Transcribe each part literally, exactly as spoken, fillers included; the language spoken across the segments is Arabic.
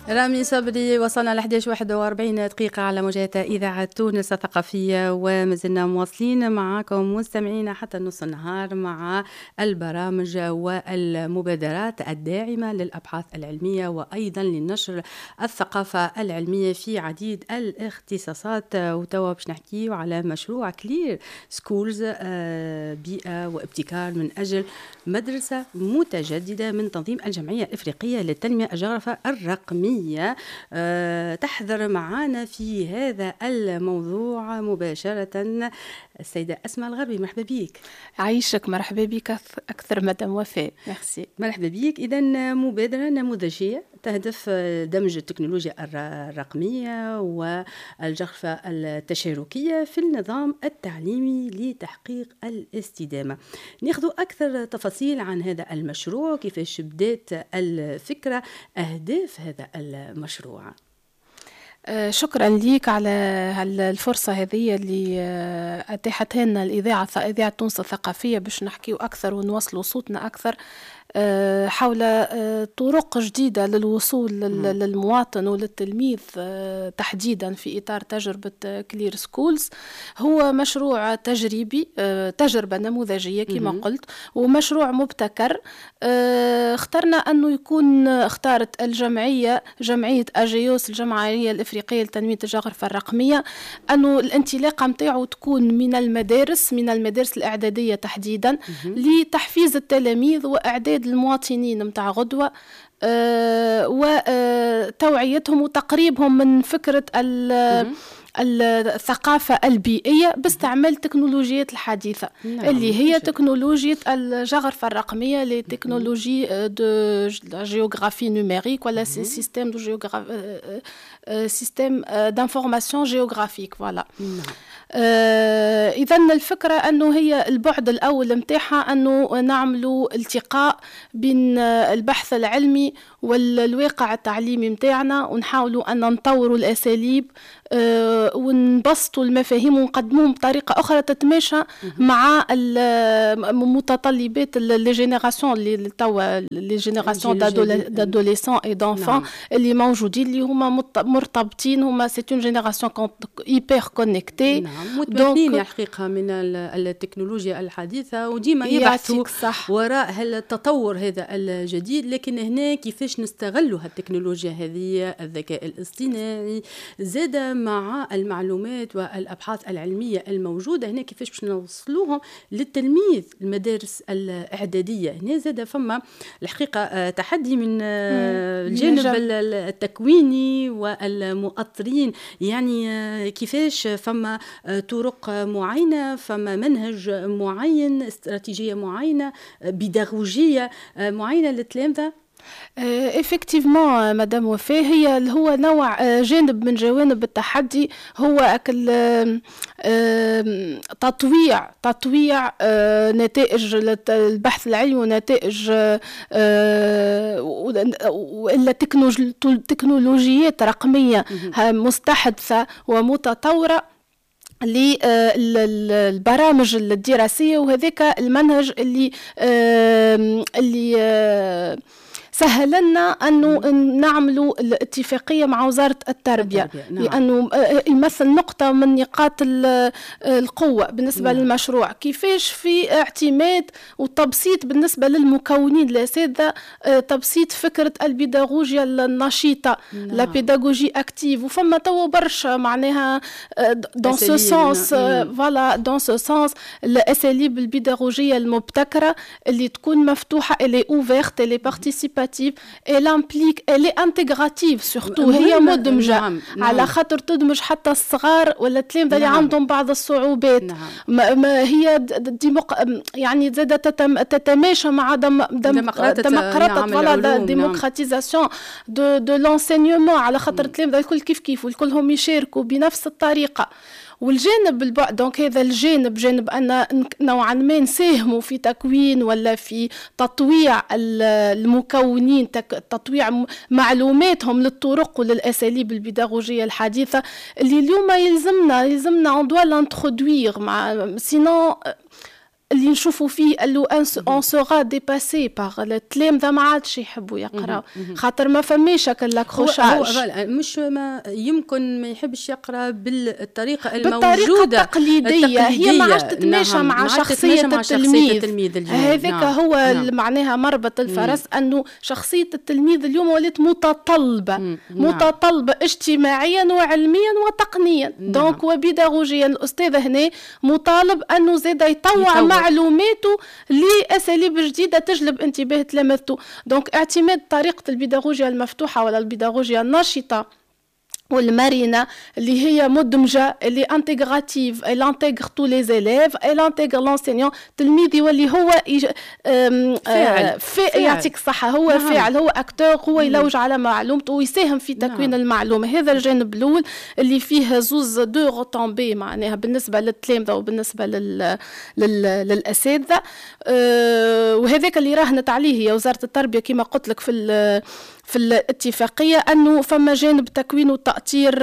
رامي صبري، وصلنا ل إحدى عشر واحد وأربعين دقيقة على موجات إذاعة تونس الثقافية، ومازلنا مواصلين معكم مستمعين حتى نص النهار مع البرامج والمبادرات الداعمة للأبحاث العلمية وأيضا لنشر الثقافة العلمية في عديد الاختصاصات. وتوا باش نحكيو على مشروع كلير سكولز، بيئة وابتكار من أجل مدرسة متجددة من تنظيم الجمعية الإفريقية للتنمية الجغرافية الرقمية. أه تحضر معنا في هذا الموضوع مباشرة السيدة أسماء الغربي. مرحبا بك. عايشك، مرحبا بك أكثر مدام وفاء. ميرسي. مرحبا بك. إذن مبادرة نموذجية تهدف دمج التكنولوجيا الرقمية والجغرافيا التشاركية في النظام التعليمي لتحقيق الاستدامة. ناخذ أكثر تفاصيل عن هذا المشروع، كيفاش بدات الفكرة، أهداف هذا المشروع. شكرا ليك على الفرصة هذه اللي أتاحتها لنا الإذاعة إذاعة تونس الثقافية باش نحكيو أكثر ونوصلوا صوتنا أكثر حول طرق جديدة للوصول للمواطن وللتلميذ تحديدا في إطار تجربة كلير سكولز. هو مشروع تجريبي، تجربة نموذجية كما قلت، ومشروع مبتكر. اخترنا أنه يكون، اختارت الجمعية جمعية أجيوس الجمعية الإفريقية لتنمية الجغرافيا الرقمية أنه الانطلاقة متاعه تكون من المدارس من المدارس الإعدادية تحديدا لتحفيز التلاميذ وإعداد المواطنين متاع غدوة أه وتوعيتهم وتقريبهم من فكرة الثقافة البيئية باستعمال التكنولوجيات الحديثة. نعم. اللي هي تكنولوجيا الجغرافيا الرقمية، لي تكنولوجي دو جيوغرافي نوميريك ولا سيستم دو جيوغرافي سيستم دانفورماسيون جيوغرافيك. فوالا. آه إذن الفكرة أنه هي البعد الأول متاحها أنه نعملوا التقاء بين البحث العلمي والواقع التعليمي متاعنا، ونحاولوا أن نطوروا الأساليب آه ونبسطوا المفاهيم ونقدموهم بطريقة أخرى تتماشى مع متطلبات لي جينيراسيون اللي توا لي جينيراسيون دادوليسون اي دانفون اللي موجودين، اللي هما مرتبطين، هما سي اون جينيراسيون هيبر كونيكتي متمكنين الحقيقة من التكنولوجيا الحديثة، وديما يبحثوا وراء التطور هذا الجديد. لكن هنا كيفاش نستغلوا هالتكنولوجيا هذه، الذكاء الاصطناعي زاد مع المعلومات والأبحاث العلمية الموجودة هنا، كيفاش باش نوصلوهم للتلميذ المدارس الإعدادية. هنا زاد فما الحقيقة تحدي من الجانب التكويني والمؤطرين، يعني كيفاش فما طرق معينة، فما منهج معين، استراتيجية معينة، بيداغوجية معينة للتلامذة. إفكتيفمون مدام وفاء، هي هو نوع جانب من جوانب التحدي، هو أكل تطويع تطويع نتائج البحث العلمي ونتائج وإلا تكنولوجيات رقمية مستحدثة ومتطورة للبرامج الدراسية. وهذاك المنهج اللي اللي سهل لنا أنه نعملوا الاتفاقية مع وزارة التربية، نعم. لأنه يمثل نقطة من نقاط القوة بالنسبة نعم. للمشروع، كيفاش في اعتماد وتبسيط بالنسبة للمكونين الأساتذة، تبسيط فكرة البيداغوجيا النشيطة، نعم. لا بيداغوجي أكتيف. وفما تو برشا معناها دون سو سونس، فوالا دون سو سونس الأساليب البيداغوجية المبتكرة اللي تكون مفتوحة، اللي اوفيرت، اللي بارتيسيباتيف، elle implique, elle est intégrative surtout. هي مدمجة. نعم. نعم. على خاطر تدمج حتى الصغار ولا التلامذة اللي نعم. عندهم بعض الصعوبات. نعم. ما, ما هي ديمق... يعني زادة تتم... تتماشى مع دم... دم... ديمقراطية فوالا ديمقراطيزاسيون دو دو لونسينيومون، على خاطر التلامذة الكل كيف كيف والكلهم يشاركوا بنفس الطريقة. والجانب البعد دونك هذا الجانب جانب أن نوعا ما نساهموا في تكوين ولا في تطويع المكونين، تطويع معلوماتهم للطرق وللأساليب البيداغوجية الحديثة اللي اليوم يلزمنا يلزمنا on doit l'introduire مع سينو اللي نشوفوا فيه اللي اون سورا ديباسي باغ التلامذه ما عادش يحبوا يقراو خاطر ما فماش لاكروشاج. مش ما يمكن ما يحبش يقرا بالطريقه الموجوده بالطريقه التقليديه, هي ما عادش تتماشى نعم. مع شخصيه التلميذ. هذاك نعم. هو نعم. معناها مربط الفرس مم. انه شخصيه التلميذ اليوم ولات متطلبه مم. متطلبه نعم. اجتماعيا وعلميا وتقنيا نعم. دونك وبيداغوجيا الاستاذ هنا مطالب انه زاد يطوع يطور. معلوماته لاساليب جديده تجلب انتباه تلامذته. دونك اعتماد طريقه البيداغوجيا المفتوحه ولا البيداغوجيا النشطه والمرنة اللي هي مدمجة اللي انتغراتيف elle intègre tous les élèves elle intègre l'enseignant. تلميذ يولي هو يج... فاعل. فاعل يعطيك الصحة هو نعم. فاعل هو أكتور هو يلوج على معلومته ويساهم في تكوين نعم. المعلومة. هذا الجانب الأول اللي فيه زوز دو روتومبي معناها بالنسبة للتلامذة وبالنسبة لل... لل... للأساتذة أه... وهذاك اللي راهنت عليه هي وزارة التربية كما قلت لك في ال... في الاتفاقية أنه فما جانب تكوين وتأطير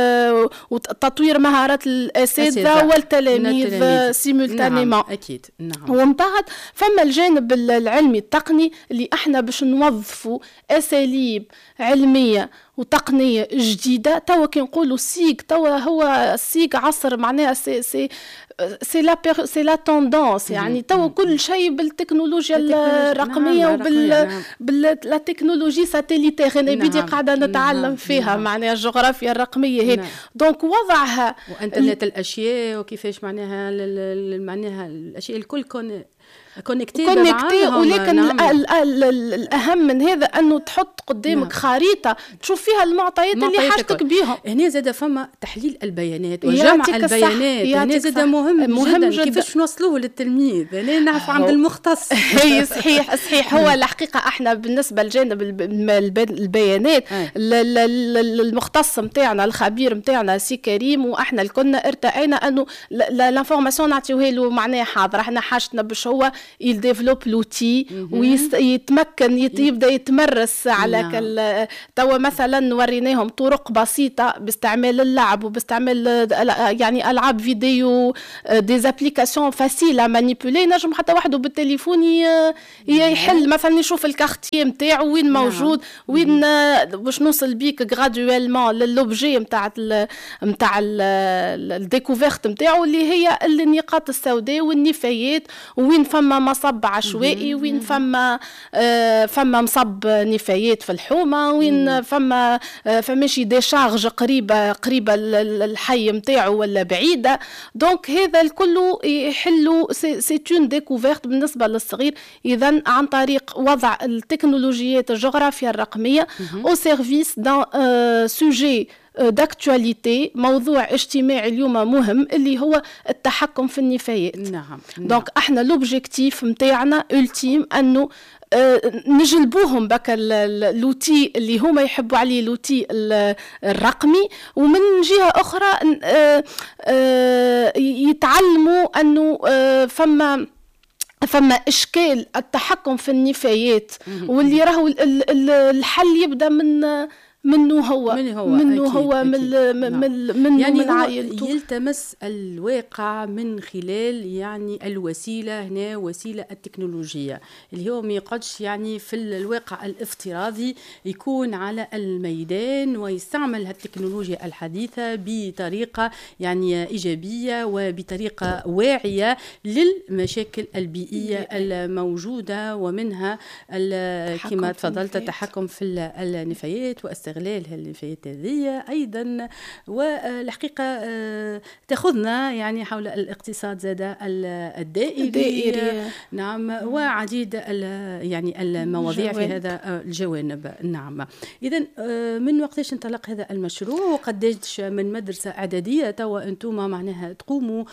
وتطوير مهارات الأساتذة والتلاميذ سيمولتانيمون نعم. أكيد نعم. ومن بعد فما الجانب العلمي التقني اللي احنا باش نوظفوا أساليب علمية وتقنية جديدة. توا كي نقولوا سيك توا هو سيك عصر معناها سي سي سي لا سي لا توندونس يعني توا كل شيء بالتكنولوجيا الرقمية نعم. وبال بال تكنولوجي ساتيليتير انا بدي قاعدة نتعلم نعم. فيها نعم. معناها الجغرافيا الرقمية هي نعم. دونك وضعها وانترنت الأشياء وكيفاش معناها معناها الأشياء الكل كون كونكتي كونكتي ولكن نعم. ال ال ال الأهم من هذا أنه تحط قدامك نعم. خريطة تشوف فيها المعطيات اللي حاجتك بيهم. هنا زاد فما تحليل البيانات وجمع البيانات هنا زاد مهم, مهم جدا, جدا. كيفاش نوصلوه للتلميذ هنا نعرف عند المختص. هي صحيح صحيح هو الحقيقة احنا بالنسبة لجانب البيانات المختص متاعنا الخبير متاعنا سي كريم واحنا الكلنا ارتأينا أنه لانفورماسيون نعطيوها له معناها حاضر احنا حاجتنا باش هو يديفلوب لوتي ويتمكن يبدا يتمرس على كل توا مثلا نوريناهم طرق بسيطه باستعمال اللعب وباستعمال يعني العاب فيديو دي زابليكاسيون فاسيل مانيبولي نجم حتى وحده بالتليفون يحل مثلا يشوف الكارتيه نتاعو وين موجود وين باش نوصل بيك غرادويلمون للوبجي نتاع نتاع الديكوفيرت نتاعو اللي هي النقاط السوداء والنفايات وين فما مصب عشوائي وين فما آه فما مصب نفايات في الحومه وين فما آه فماشي ديشارج قريبه قريبه الحي نتاعو ولا بعيده. دونك هذا الكل يحلوا سي اون ديكوفيرت بالنسبه للصغير اذا عن طريق وضع التكنولوجيات الجغرافيا الرقميه او سيرفيس دان آه سوجي داكتواليتي موضوع اجتماعي اليوم مهم اللي هو التحكم في النفايات. نعم. دونك احنا لوبجيكتيف نتاعنا التيم انه أه نجلبوهم بك اللوتي اللي هما يحبوا عليه اللوتي الرقمي ومن جهة أخرى أه أه يتعلموا أنه أه فما فما إشكال التحكم في النفايات واللي راهو الحل يبدأ من منه هو منه هو منه أكيد هو من نعم. من منه يعني من عائلته يلتمس الواقع من خلال يعني الوسيله هنا وسيله التكنولوجيا اللي هو ما يقعدش يعني في الواقع الافتراضي يكون على الميدان ويستعمل التكنولوجيا الحديثه بطريقه يعني ايجابيه وبطريقه واعيه للمشاكل البيئيه الموجوده ومنها كما تفضلت التحكم في النفايات واستغلال استغلالها النفايات هذه أيضا. والحقيقة تأخذنا يعني حول الاقتصاد زاد الدائري, الدائري. نعم وعديد يعني المواضيع في هذا الجوانب. نعم إذا من وقتاش انطلق هذا المشروع وقداش من مدرسة إعدادية توا أنتم معناها تقوموا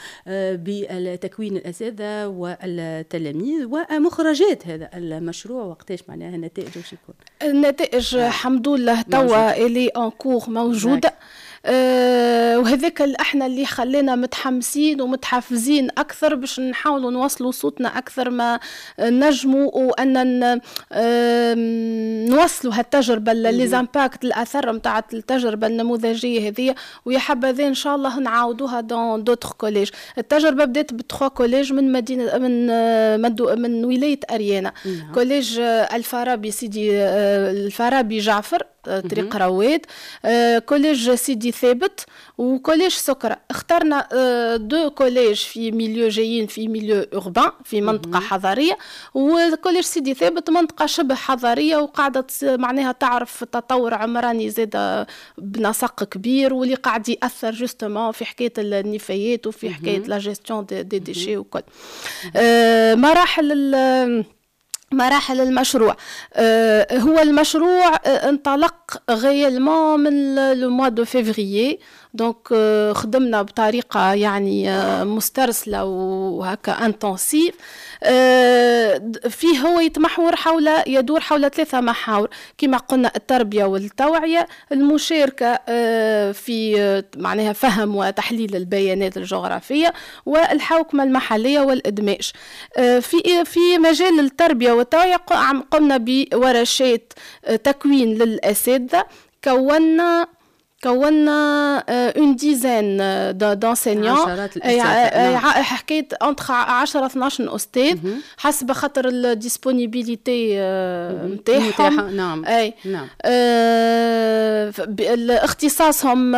بتكوين الأساتذة والتلاميذ ومخرجات هذا المشروع وقتاش معناها نتائج وش يكون؟ النتائج الحمد لله توا اللي ان كور موجوده أه وهذاك احنا اللي خلينا متحمسين ومتحفزين اكثر باش نحاولوا نوصلوا صوتنا اكثر ما نجموا، وان نوصلوا هالتجربه لي زامباكت الاثر نتاع التجربه النموذجيه هذه. ويا حبذا ان شاء الله نعاودوها دون دوتر كوليج. التجربه بدات بتخوا كوليج من مدينه من من, من ولايه اريانا. كوليج الفارابي سيدي الفارابي جعفر طريق رواد، كوليج سيدي ثابت، وكوليج سكرة. اخترنا دو كوليج في ميليو جايين في ميليو أوربان في منطقة حضارية، وكوليج سيدي ثابت منطقة شبه حضارية وقاعدة معناها تعرف تطور عمراني زاد بنسق كبير، واللي قاعد يأثر جوستومون في حكاية النفايات وفي حكاية لا جيستيون دي ديشي وكل. مراحل مراحل المشروع. آه هو المشروع آه انطلق غيالمون من لو موا دو فيفريي، دونك آه خدمنا بطريقة يعني آه مسترسلة وهكا انتنسيف. آه فيه هو يتمحور حول يدور حول ثلاثة محاور كما قلنا: التربية والتوعية، المشاركة آه في آه معناها فهم وتحليل البيانات الجغرافية، والحوكمة المحلية والإدماج. آه في في مجال التربية والتوعية قمنا بورشات تكوين للأساتذة. كونا كونا اون ديزان دانسينيون، حكيت انتر عشرة اثناش استاذ حسب خاطر الديسبونيبيليتي نتاعهم. نعم اي نعم. آه اختصاصهم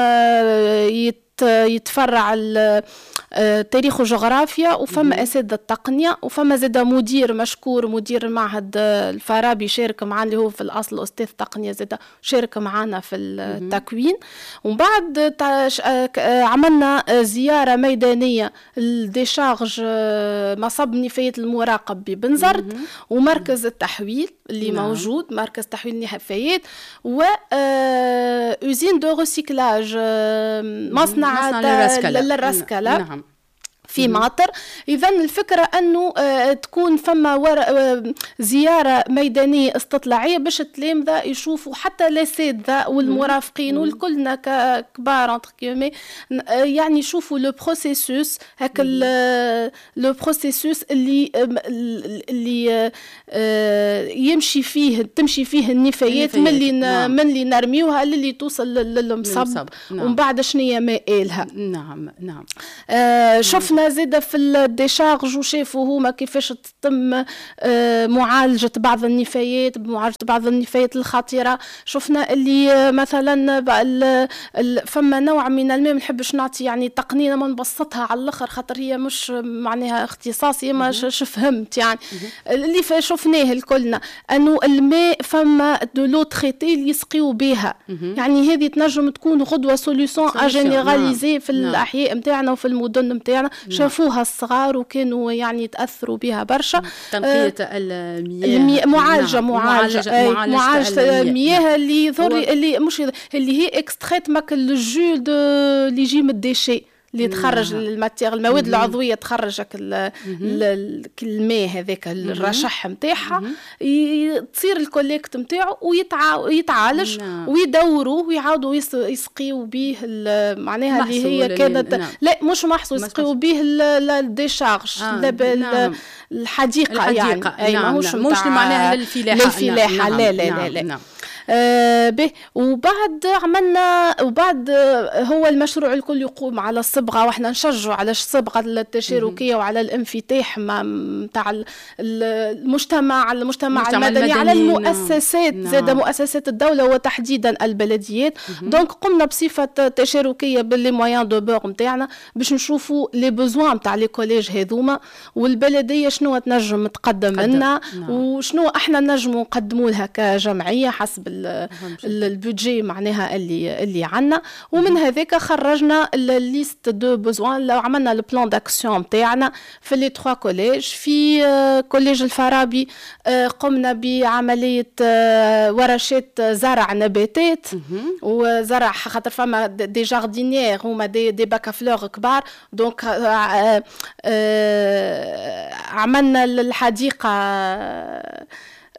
يتفرع التاريخ وجغرافيا، وفما أساتذة التقنية، وفما زاد مدير مشكور مدير المعهد الفارابي شارك معنا اللي هو في الأصل أستاذ تقنية زاد شارك معنا في التكوين. ومن بعد عملنا زيارة ميدانية لديشارج مصب نفاية المراقب ببنزرت ومركز التحويل اللي نعم. موجود مركز تحويل النفايات، و أوزين دو ريسيكلاج مصنع للرسكلة نعم. في ماطر. إذا الفكرة أنه تكون فما زيارة ميدانية استطلاعية باش التلامذة يشوفوا حتى الأساتذة والمرافقين والكلنا ككبار يعني يشوفوا لو بروسيسوس هكا لو بروسيسوس اللي اللي يمشي فيه تمشي فيه النفايات من اللي نعم. من اللي نرميوها للي توصل للمصب نعم. ومن بعد شنية مآلها. نعم نعم. آه شفنا زيادة في الديشارج وشافوا هما كيفاش تتم معالجة بعض النفايات معالجة بعض النفايات الخطيرة. شفنا اللي مثلا فما نوع من الماء منحبش نعطي يعني تقنية ما نبسطها على الآخر خاطر هي مش معناها اختصاصي ما ش فهمت يعني اللي شفناه الكلنا أنه الماء فما دولو تريتي اللي يسقيوا بها يعني هذه تنجم تكون غدوة سوليوشن اجينيراليزي في الأحياء متاعنا وفي المدن متاعنا. شافوها الصغار وكانوا يعني يتأثروا بها برشا. تنقية المياه معالجة نعم. معالجة معالجة المياه اللي يضر اللي مش اللي هي اكستريت ماك الجول دو اللي يجي من الديشي اللي تخرج الماتير المواد العضويه تخرج الماء هذاك الرشح نتاعها تصير الكوليكت نتاعو ويتعالج ويدوروه ويعاودوا يسقيوا به معناها اللي هي كانت نعم. لا مش محصول يسقيوا به الديشارج آه. الحديقه يعني اي نعم. ماهوش مش معناها للفلاحه للفلاحه نعم. لا لا لا, لا. نعم. آه به وبعد عملنا وبعد هو المشروع الكل يقوم على الصبغه واحنا نشجعوا على الصبغه التشاركيه وعلى الانفتاح مع المجتمع على المجتمع المدني, المدني على المؤسسات نعم. زاد مؤسسات الدوله وتحديدا البلديات. دونك قمنا بصفه تشاركيه باللي مويان دو بور نتاعنا باش نشوفوا لي بوزوان نتاع لي كوليج هذوما والبلديه شنو تنجم تقدم لنا نعم. وشنو احنا نجموا نقدموا لها كجمعيه حسب البودجي معناها اللي اللي عندنا. ومن هذاك خرجنا الليست دو بوزوان لو عملنا البلان داكسيون نتاعنا في لي تخوا كوليج. في كوليج الفارابي قمنا بعمليه ورشات زرع نباتات وزرع خاطر فما دي جاردينيير هما دي دي باكا فلور كبار. دونك عملنا الحديقه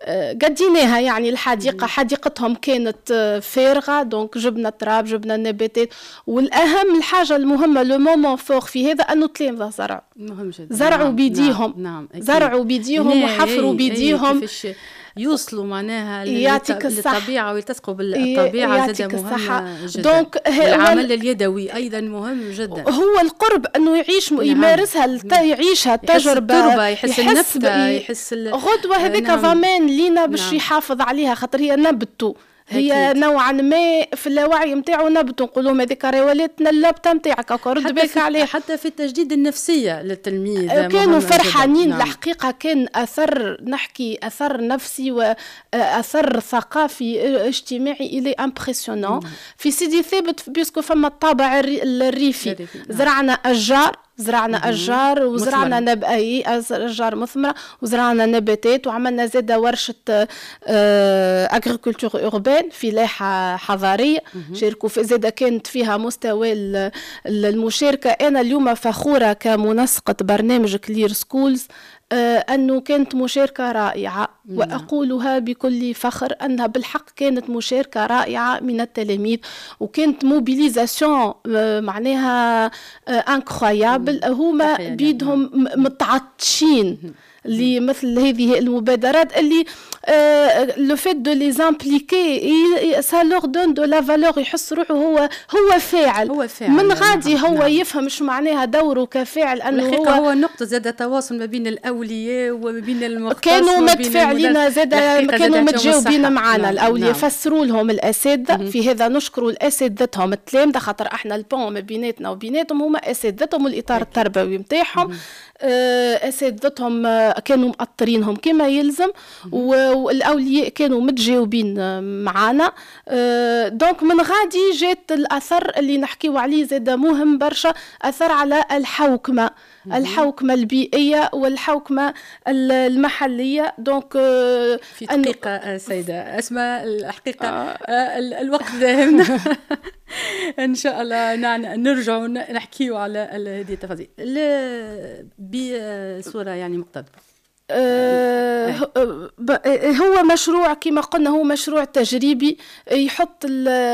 قديناها يعني الحديقة حديقتهم كانت فارغة، دونك جبنا التراب جبنا النباتات. والأهم الحاجة المهمة لو مومون فور في هذا أنه تلامذة زرعوا مهم جدا، زرعوا نعم بيديهم نعم نعم زرعوا بيديهم وحفروا بيديهم يوصلوا معناها يعطيك الصحة للطبيعة ويلتصقوا بالطبيعة، زاد مهم جدا. دونك العمل اليدوي أيضا مهم جدا، هو القرب أنه يعيش نعم. يمارسها نعم. يعيشها التجربة، يحس التربة، يحس النبتة، يحس غدوة هذيك نعم. ضمان لينا باش نعم. يحافظ عليها، خاطر هي نبتو هي أكيد. نوعا ما في اللاوعي نتاعو نبتو نقولوا هذيك ريولاتنا اللبته نتاعك رد بالك عليه. حتى في التجديد النفسيه للتلميذ كانوا فرحانين نعم. الحقيقه كان اثر نحكي اثر نفسي واثر ثقافي اجتماعي الي امبرسيونون. في سيدي ثابت بيسكو فما الطابع الريفي نعم. زرعنا اشجار زرعنا أشجار وزرعنا نب أي أشجار مثمرة وزرعنا نباتات وعملنا زادة ورشة أغريكولتور أوربان في لاحة حضارية شاركوا في زادة كانت فيها مستوى المشاركة. أنا اليوم فخورة كمنسقة برنامج كلير سكولز أنه كانت مشاركة رائعة وأقولها بكل فخر أنها بالحق كانت مشاركة رائعة من التلاميذ وكانت موبيليزاسيون معناها انكرويابل. هما بيدهم متعطشين لمثل هذه المبادرات اللي لو فيت دو لي زامبليكي سا لور دون دو لا فالور، يحس روحه هو هو فاعل, هو فاعل من غادي نعم. هو نعم. يفهم شو معناها دوره كفاعل انه هو هو نقطه زاد تواصل ما بين الاولياء وما بين المختص كانوا متفاعلين زاد كانوا متجاوبين معنا. نعم. الاولياء نعم. فسروا لهم الاساتذه في هذا نشكروا الاساتذتهم التلامذه خاطر احنا البون ما بيناتنا وبيناتهم هما اساتذتهم والاطار التربوي نتاعهم اساتذتهم كانوا مقطرينهم كما يلزم والاولياء كانوا متجاوبين معنا. دونك من غادي جات الاثر اللي نحكيو عليه زاد مهم برشا، اثر على الحوكمه الحوكمة البيئية والحوكمة المحلية. دونك في دقيقة سيدة أسماء الحقيقة آه. الوقت ذهبنا إن شاء الله نرجع نحكيو على هذه التفاصيل بصورة يعني مقتضبة. أه هو مشروع كما قلنا هو مشروع تجريبي يحط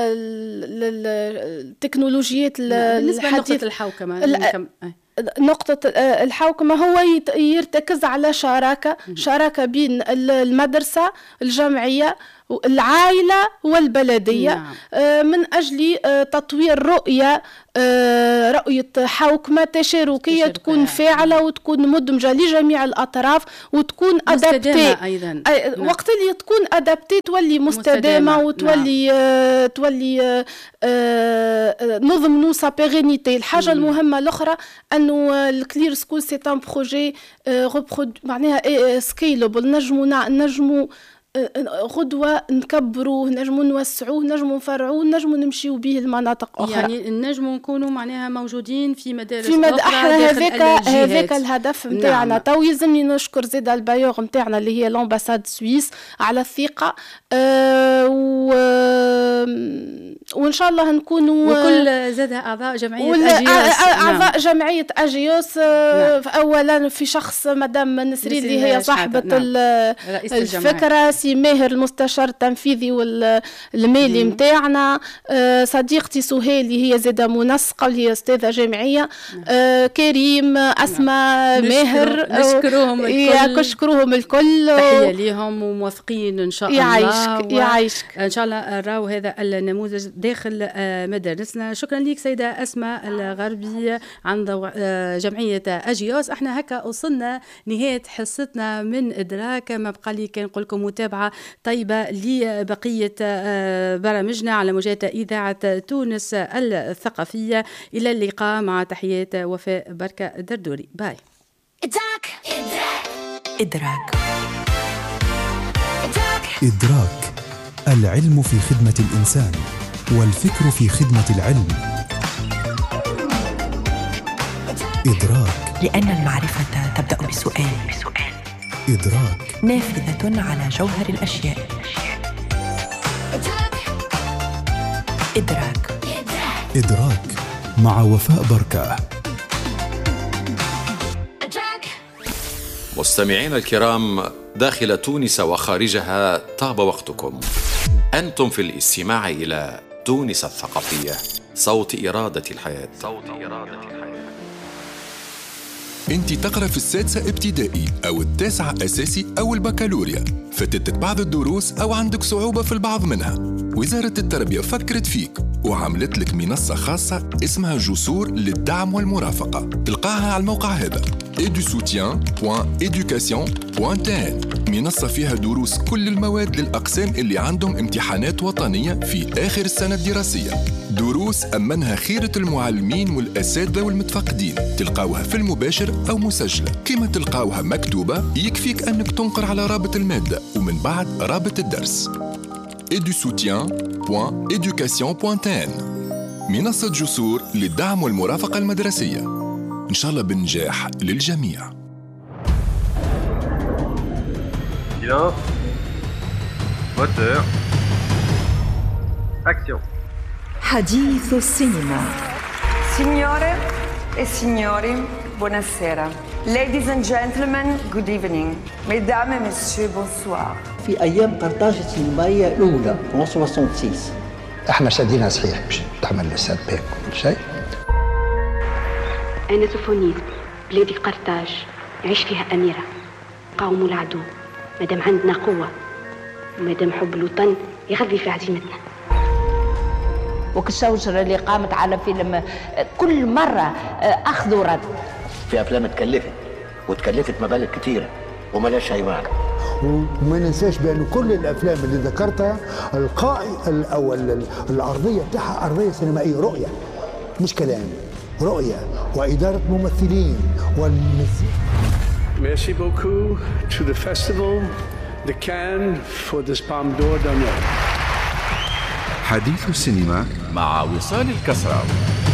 التكنولوجيات بالنسبة لنقطة الحوكمة. نقطة الحوكمة هو يرتكز على شراكة شراكة بين المدرسة الجمعية العائلة والبلدية. نعم. من أجل تطوير رؤية رؤية حوكمة تشاركية تكون فاعلة وتكون مدمجة لجميع الأطراف وتكون أدابتي أيضا. نعم. وقت اللي تكون أدابتي تولي مستدامة وتولي نعم. تولي نظم نوسا بيغينيتي. الحاجة مم. المهمة الأخرى أنه الكلير سكول سي ان بروجي معناها سكيلبل نجمو نجمو غدوة نكبروه نجمو نوسعوه نجمو نفرعوه نجمو نمشيو به المناطق أخرى. يعني نجمو نكونوا معناها موجودين في مدارس في مد... أخرى هذاك هذاك الهدف متاعنا. نعم. تو يلزمني نشكر زيد البايور متاعنا اللي هي لامباساد سويس على الثقة أه و... وإن شاء الله نكونوا وكل زاد أعضاء جمعية أجيوس. أعضاء نعم. جمعية أجيوس نعم. أولا في شخص مدام نسرين اللي هي صاحبة نعم. الفكرة سي ماهر المستشار التنفيذي والمالي متاعنا، صديقتي سهيلي هي زادة منسقة وهي أستاذة جامعية، كريم أسماء ماهر نشكروهم الكل نشكروهم الكل تحية ليهم وموفقين إن شاء الله. يعيشك يعيشك إن شاء الله راو هذا النموذج داخل مدارسنا. شكرا لك سيدة أسماء الغربي عن جمعية أجيوس. احنا هكا وصلنا نهاية حصتنا من إدراك ما بقى لي كان نقول لكم متابعة طيبة لبقية برامجنا على موجات إذاعة تونس الثقافية. إلى اللقاء مع تحيات وفاء بركة دردوري. باي. إدراك إدراك إدراك العلم في خدمة الإنسان والفكر في خدمة العلم. إدراك لأن المعرفة تبدأ بسؤال إدراك نافذة على جوهر الأشياء. إدراك إدراك مع وفاء بركة. مستمعين الكرام داخل تونس وخارجها، طاب وقتكم. أنتم في الاستماع إلى تونس الثقافية، صوت إرادة الحياة. صوت إرادة الحياة. انت تقرأ في السادسة ابتدائي أو التاسعة أساسي أو البكالوريا، فاتتك بعض الدروس أو عندك صعوبة في البعض منها. وزارة التربية فكرت فيك وعملت لك منصة خاصة اسمها جسور للدعم والمرافقة. تلقاها على الموقع هذا ايدو سوتيان دوت إيدوكاسيون دوت تي إن. منصة فيها دروس كل المواد للأقسام اللي عندهم امتحانات وطنية في آخر السنة الدراسية. دروس أمنها خيرة المعلمين والأساتذة والمتفقدين. تلقاوها في المباشر أو مسجلة. كما تلقاوها مكتوبة يكفيك أنك تنقر على رابط المادة ومن بعد رابط الدرس. ايدو سوتيان دوت إيدوكاسيون دوت تي إن. منصة جسور للدعم والمرافقة المدرسية، إن شاء الله بنجاح للجميع. Bien. Moteur. Action. حديث السينما. Signore e signori, buonasera. Ladies and gentlemen, good evening. Mesdames et messieurs, bonsoir. في أيام قرطاج السينمائية الأولى في ستة وستين احنا شادينا صحيح باش تعمل السباك وكل شيء. أنا سوفونيت، بلادي قرطاج، يعيش فيها أميرة. قاوموا العدو، مادام عندنا قوة ومادام حب الوطن يغذي في عزيمتنا. وكالشوشرة اللي قامت على فيلم كل مرة أخذ ورد. في أفلام تكلفت وتكلفت مبالغ كثيرة وملاش أي معنى. وما ننساش بأن كل الأفلام اللي ذكرتها القائي أو الأرضية بتاعها أرضية سينمائية، رؤية مش كلام، رؤية وإدارة ممثلين والمزيك. Merci beaucoup to the festival, the Cannes for this Palme d'Or d'honneur. حديث السينما مع وصال الكسراوي.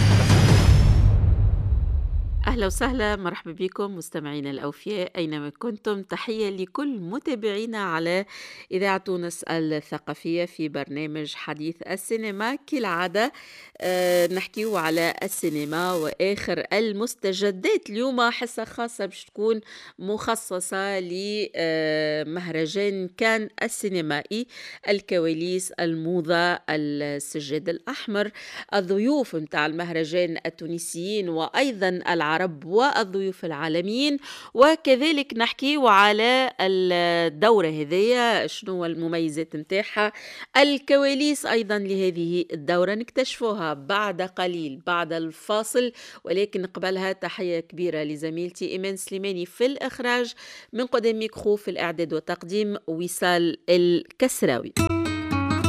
أهلا وسهلا، مرحبا بكم مستمعينا الأوفياء أينما كنتم. تحية لكل متابعينا على إذاعة تونس الثقافية في برنامج حديث السينما. كالعادة أه نحكيو على السينما وآخر المستجدات. اليوم حصة خاصة باش تكون مخصصة لمهرجان كان السينمائي، الكواليس، الموضة، السجاد الأحمر. الضيوف متاع المهرجان التونسيين وأيضا العرب والضيوف العالميين، وكذلك نحكي على الدورة هذه شنو المميزات متاعها، الكواليس أيضا لهذه الدورة نكتشفوها بعد قليل بعد الفاصل. ولكن قبلها تحية كبيرة لزميلتي إيمان سليماني في الإخراج، من قدام ميكرو في الإعداد والتقديم وصال الكسراوي.